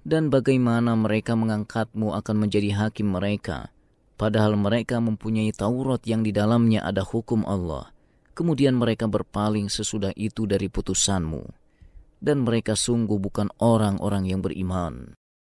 Dan bagaimana mereka mengangkatmu akan menjadi hakim mereka, padahal mereka mempunyai Taurat yang di dalamnya ada hukum Allah. Kemudian mereka berpaling sesudah itu dari putusanmu. Dan mereka sungguh bukan orang-orang yang beriman.